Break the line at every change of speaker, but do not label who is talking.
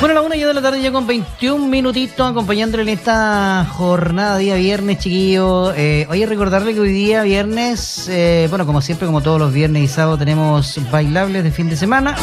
Bueno, a la 1:00 ya con 21 minutitos, acompañándole en esta jornada día viernes, chiquillo. Oye, recordarle que hoy día viernes, bueno, como siempre, como todos los viernes y sábados, tenemos bailables de fin de semana.